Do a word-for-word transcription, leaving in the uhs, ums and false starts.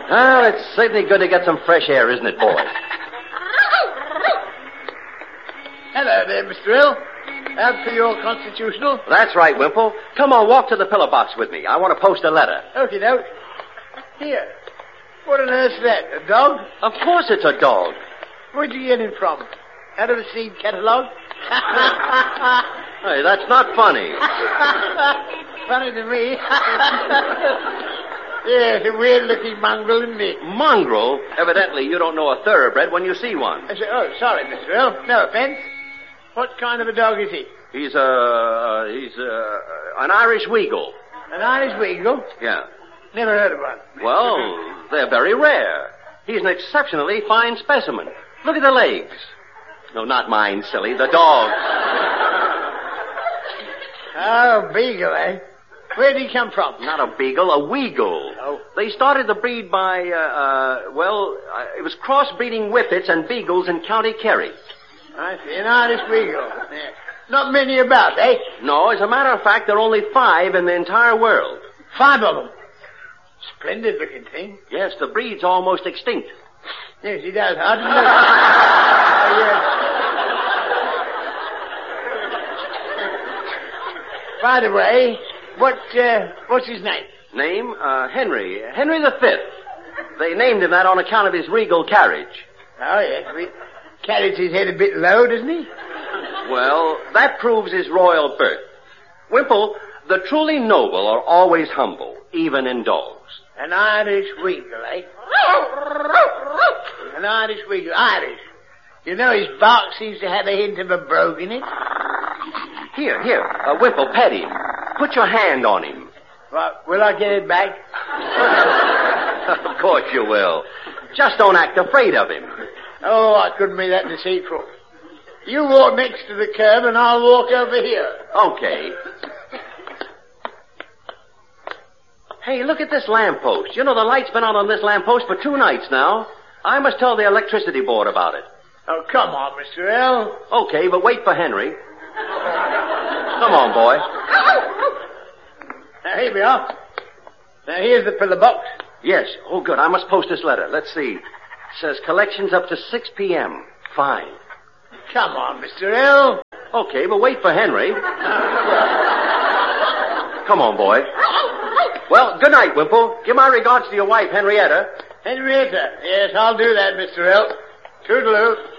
Well, it's certainly good to get some fresh air, isn't it, boys? Hello there, Mister L. Out for your constitutional? That's right, Wimple. Come on, walk to the pillar box with me. I want to post a letter. Okie doke. Here. What on earth's that? A dog? Of course it's a dog. Where'd you get him from? Out of the seed catalogue? Hey, that's not funny. Funny to me. Yes, a weird-looking mongrel, isn't he? Mongrel? Evidently, you don't know a thoroughbred when you see one. I say, oh, sorry, Mister L. No offense. What kind of a dog is he? He's a... Uh, he's a... an Irish Weagle. An Irish Weagle? Yeah. Never heard of one. Well, they're very rare. He's an exceptionally fine specimen. Look at the legs. No, not mine, silly. The dog. Oh, beagle, eh? Where'd he come from? Not a beagle, a weagle. Oh. They started the breed by, uh, uh well, uh, it was crossbreeding whippets and beagles in County Kerry. I see, an Irish Weagle. Yeah. Not many about, eh? No, as a matter of fact, there are only five in the entire world. Five of them. Splendid looking thing. Yes, the breed's almost extinct. Yes, he does. I don't know. Oh, yes. By the way, what, uh, what's his name? Name? Uh, Henry. Henry the Fifth. They named him that on account of his regal carriage. Oh, yes. We carries his head a bit low, doesn't he? Well, that proves his royal birth. Wimple, the truly noble are always humble, even in dogs. An Irish Weagle, eh? An Irish Weagle. Irish. You know his bark seems to have a hint of a brogue in it. Here, here. Uh, Wimple, pet him. Put your hand on him. Well, will I get it back? Of course you will. Just don't act afraid of him. Oh, I couldn't be that deceitful. You walk next to the curb and I'll walk over here. Okay. Hey, look at this lamppost. You know, the light's been out on this lamppost for two nights now. I must tell the electricity board about it. Oh, come on, Mister L. Okay, but wait for Henry. Come on, boy. Now, here we are. Now, here's the pillar box. Yes. Oh, good. I must post this letter. Let's see. It says collections up to six p.m. Fine. Come on, Mister L. Okay, but wait for Henry. Come on, boy. Well, good night, Wimple. Give my regards to your wife, Henrietta. Henrietta. Yes, I'll do that, Mister L. Toodaloo.